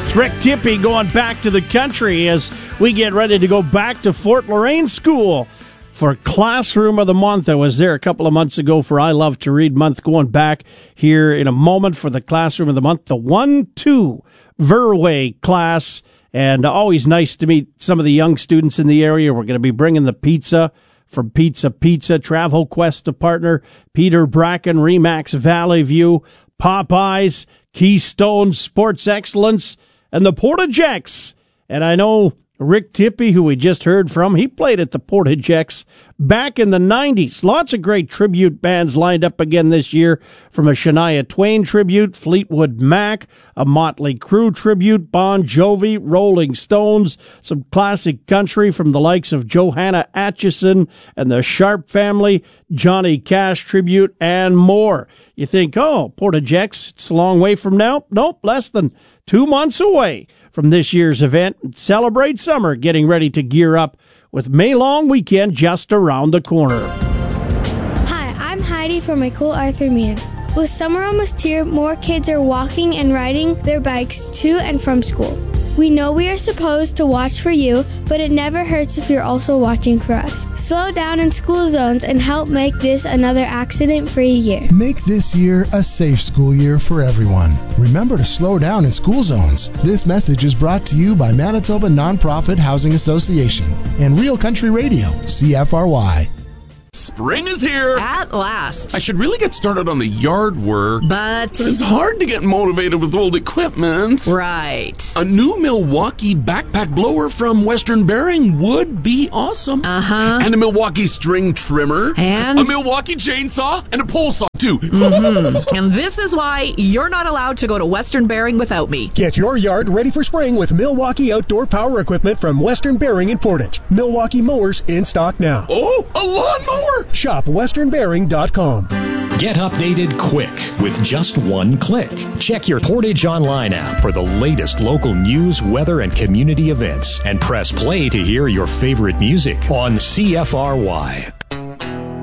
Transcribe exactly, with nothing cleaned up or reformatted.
It's Rick Tippy going back to the country as we get ready to go back to Fort Lorain School for Classroom of the Month. I was there a couple of months ago for I Love to Read Month, going back here in a moment for the Classroom of the Month, the one two Verway class. And always nice to meet some of the young students in the area. We're going to be bringing the pizza from Pizza Pizza, Travel Quest to partner, Peter Bracken, Remax Valley View, Popeyes, Keystone Sports Excellence, and the Portage X. And I know Rick Tippy, who we just heard from, he played at the Portage X back in the nineties. Lots of great tribute bands lined up again this year, from a Shania Twain tribute, Fleetwood Mac, a Motley Crue tribute, Bon Jovi, Rolling Stones, some classic country from the likes of Johanna Atchison and the Sharp Family, Johnny Cash tribute, and more. You think, oh, Portage X, it's a long way from now? Nope, less than two months away from this year's event. Celebrate summer, getting ready to gear up with May Long Weekend just around the corner. Hi, I'm Heidi from McCool-Arthur Meehan. With summer almost here, more kids are walking and riding their bikes to and from school. We know we are supposed to watch for you, but it never hurts if you're also watching for us. Slow down in school zones and help make this another accident-free year. Make this year a safe school year for everyone. Remember to slow down in school zones. This message is brought to you by Manitoba Nonprofit Housing Association and Real Country Radio, C F R Y. Spring is here. At last. I should really get started on the yard work. But... but it's hard to get motivated with old equipment. Right. A new Milwaukee backpack blower from Western Bearing would be awesome. Uh-huh. And a Milwaukee string trimmer. And? A Milwaukee chainsaw. And a pole saw, too. Mm-hmm. And this is why you're not allowed to go to Western Bearing without me. Get your yard ready for spring with Milwaukee outdoor power equipment from Western Bearing in Portage. Milwaukee mowers in stock now. Oh, a lawnmower! Shop western bearing dot com. Get updated quick with just one click. Check your Portage Online app for the latest local news, weather, and community events. And press play to hear your favorite music on C F R Y.